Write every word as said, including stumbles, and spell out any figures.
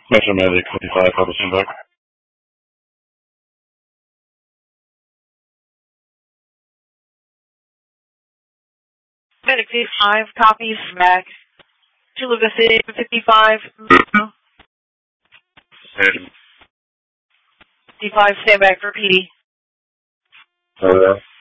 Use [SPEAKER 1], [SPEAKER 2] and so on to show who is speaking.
[SPEAKER 1] Metro Medic fifty-five, Papa Sandbach.
[SPEAKER 2] Medic fifty-five, copies back. Toluca City fifty-five. fifty-five, stand back for P D.
[SPEAKER 1] Hello.